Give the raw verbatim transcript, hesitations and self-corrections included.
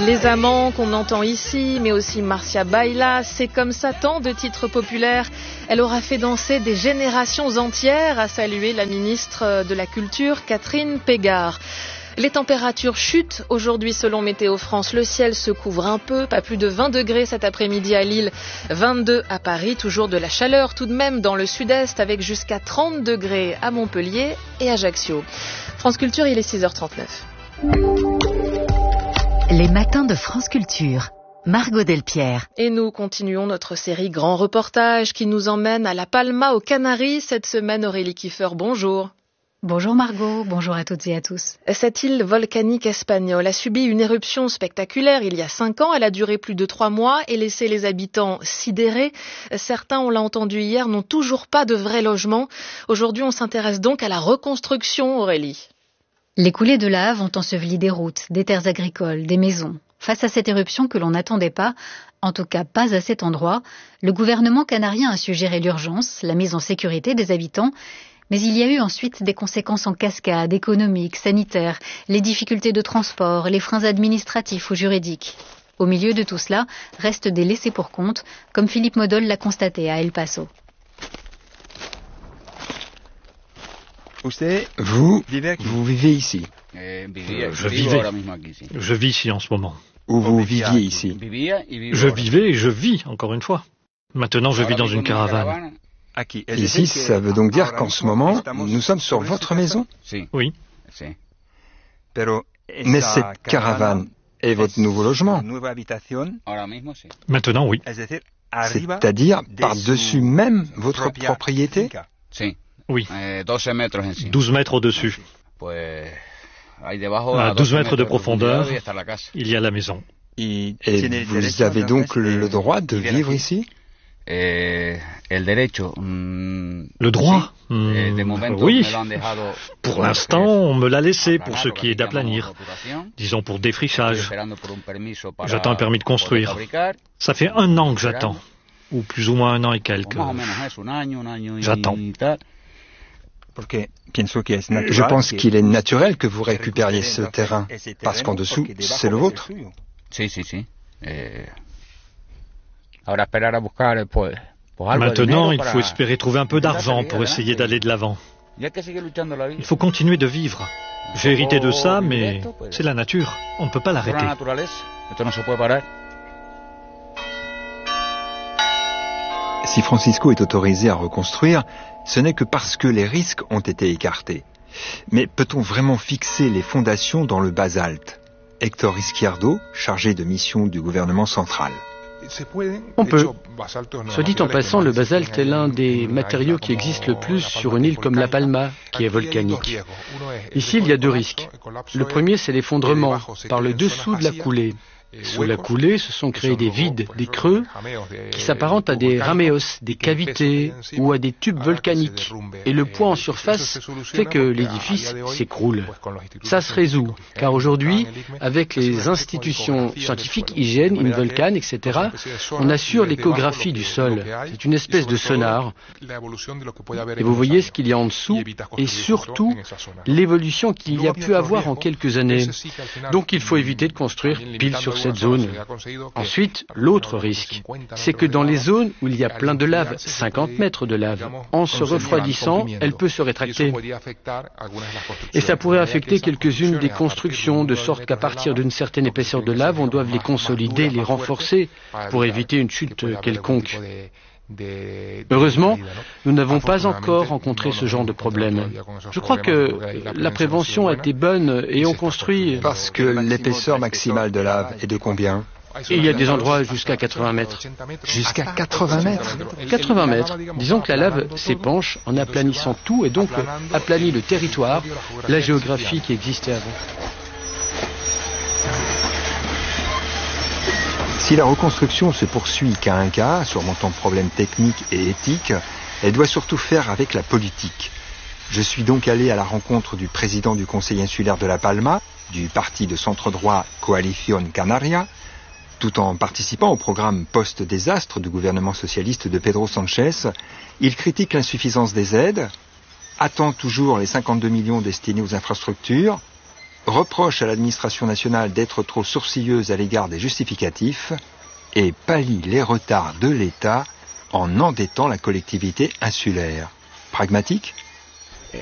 Les Amants qu'on entend ici, mais aussi Marcia Baila, C'est comme ça, tant de titres populaires. Elle aura fait danser des générations entières, a salué la ministre de la Culture, Catherine Pégard. Les températures chutent aujourd'hui selon Météo France. Le ciel se couvre un peu, pas plus de vingt degrés cet après-midi à Lille, vingt-deux à Paris. Toujours de la chaleur tout de même dans le sud-est avec jusqu'à trente degrés à Montpellier et Ajaccio. France Culture, il est six heures trente-neuf. Les matins de France Culture. Margot Delpierre. Et nous continuons notre série Grand Reportage qui nous emmène à La Palma aux Canaries. Cette semaine, Aurélie Kiefer, bonjour. Bonjour Margot, bonjour à toutes et à tous. Cette île volcanique espagnole a subi une éruption spectaculaire il y a cinq ans. Elle a duré plus de trois mois et laissé les habitants sidérés. Certains, on l'a entendu hier, n'ont toujours pas de vrai logement. Aujourd'hui, on s'intéresse donc à la reconstruction, Aurélie. Les coulées de lave ont enseveli des routes, des terres agricoles, des maisons. Face à cette éruption que l'on n'attendait pas, en tout cas pas à cet endroit, le gouvernement canarien a su gérer l'urgence, la mise en sécurité des habitants. Mais il y a eu ensuite des conséquences en cascade, économiques, sanitaires, les difficultés de transport, les freins administratifs ou juridiques. Au milieu de tout cela, restent des laissés pour compte, comme Philippe Modol l'a constaté à El Paso. Vous, vous vivez ici. Je vivais. Je vis ici en ce moment. Ou vous viviez ici. Je vivais et je vis, encore une fois. Maintenant, je vis dans une caravane. Ici, ça veut donc dire qu'en ce moment, nous sommes sur votre maison? Oui. Mais cette caravane est votre nouveau logement? Maintenant, oui. C'est-à-dire par-dessus même votre propriété? Oui. douze mètres au-dessus. À douze mètres de profondeur, il y a la maison. Et vous avez donc le droit de vivre ici? Le droit? Mmh, oui. Pour l'instant, on me l'a laissé pour ce qui est d'aplanir. Disons pour défrichage. J'attends un permis de construire. Ça fait un an que j'attends. Ou plus ou moins un an et quelques. J'attends. Je pense qu'il est naturel que vous récupériez ce terrain, parce qu'en dessous, c'est le vôtre. Maintenant, il faut espérer trouver un peu d'argent pour essayer d'aller de l'avant. Il faut continuer de vivre. J'ai hérité de ça, mais c'est la nature. On ne peut pas l'arrêter. Si Francisco est autorisé à reconstruire, ce n'est que parce que les risques ont été écartés. Mais peut-on vraiment fixer les fondations dans le basalte? Hector Izquierdo, chargé de mission du gouvernement central. On peut. Soit dit en passant, le basalte est l'un des matériaux qui existent le plus sur une île comme La Palma, qui est volcanique. Ici, il y a deux risques. Le premier, c'est l'effondrement par le dessous de la coulée. Sous la coulée se sont créés des vides, des creux, qui s'apparentent à des raméos, des cavités ou à des tubes volcaniques. Et le poids en surface fait que l'édifice s'écroule. Ça se résout, car aujourd'hui, avec les institutions scientifiques, hygiène, Involcan, et cetera, on assure l'échographie du sol. C'est une espèce de sonar. Et vous voyez ce qu'il y a en dessous, et surtout l'évolution qu'il y a pu avoir en quelques années. Donc il faut éviter de construire pile sur cette zone. Ensuite, l'autre risque, c'est que dans les zones où il y a plein de lave, cinquante mètres de lave, en se refroidissant, elle peut se rétracter. Et ça pourrait affecter quelques-unes des constructions, de sorte qu'à partir d'une certaine épaisseur de lave, on doit les consolider, les renforcer, pour éviter une chute quelconque. Heureusement, nous n'avons pas encore rencontré ce genre de problème. Je crois que la prévention a été bonne et on construit... Parce que l'épaisseur maximale de lave est de combien? Et il y a des endroits jusqu'à quatre-vingts mètres. Jusqu'à quatre-vingts mètres? quatre-vingts mètres. Disons que la lave s'épanche en aplanissant tout et donc aplanit le territoire, la géographie qui existait avant. Si la reconstruction se poursuit cas un cas, surmontant problèmes techniques et éthiques, elle doit surtout faire avec la politique. Je suis donc allé à la rencontre du président du Conseil insulaire de La Palma, du parti de centre-droit Coalición Canaria, tout en participant au programme post-désastre du gouvernement socialiste de Pedro Sanchez. Il critique l'insuffisance des aides, attend toujours les cinquante-deux millions destinés aux infrastructures, reproche à l'administration nationale d'être trop sourcilleuse à l'égard des justificatifs et pallie les retards de l'État en endettant la collectivité insulaire. Pragmatique ?